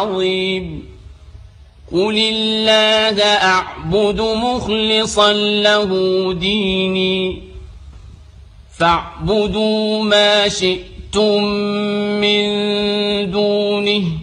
عظيم. قل الله أعبد مخلصا له ديني فاعبدوا ما شئتم من دونه